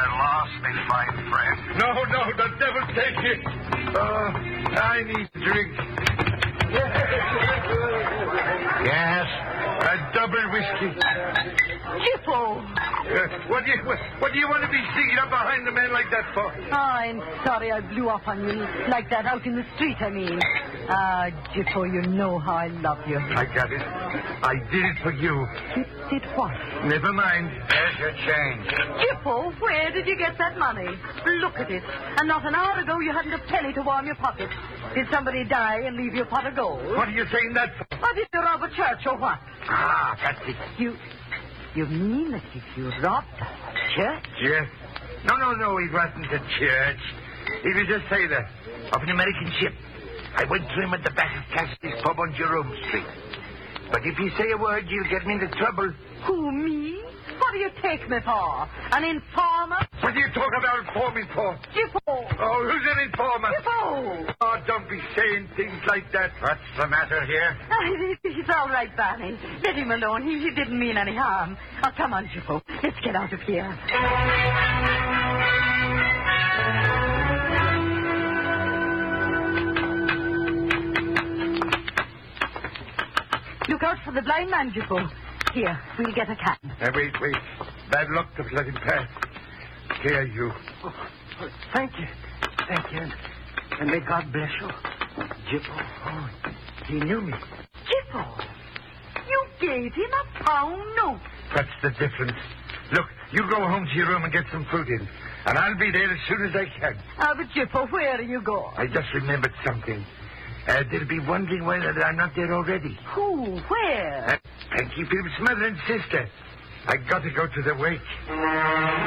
lost me, fine friend. No, the devil take you. Oh, I need a drink. Yes? A double whiskey. Jippo! What do you want to be sneaking up behind the man like that for? I'm sorry I blew up on you like that out in the street, I mean. Jippo, you know how I love you. I got it. I did it for you. You did what? Never mind. There's your change. Jippo, where did you get that money? Look at it. And not an hour ago you hadn't a penny to warm your pocket. Did somebody die and leave you a pot of gold? What are you saying that for? Or did you rob a church or what? Ah, that's it. You mean that if you robbed a church? Yes. No, he wasn't a church. He was a sailor of an American ship. I went to him at the back of Cassidy's pub on Jerome Street. But if you say a word, you'll get me into trouble. Who, me? What do you take me for? An informer? What do you talk about informing for? Jippo! Oh, who's an informer? Jippo! Oh, don't be saying things like that. What's the matter here? It's all right, Barney. Let him alone. He didn't mean any harm. Oh, come on, Jippo. Let's get out of here. Look out for the blind man, Jippo. Here, we'll get a cab. Wait. Bad luck to let him pass. Here, you. Oh, thank you. And may God bless you. Jippo. Oh, he knew me. Jippo, you gave him £1 note. That's the difference. Look, you go home to your room and get some fruit in. And I'll be there as soon as I can. But Jippo, where are you going? I just remembered something. They'll be wondering whether I'm not there already. Who? Where? Frankie Phillips' mother and sister. I got to go to the wake.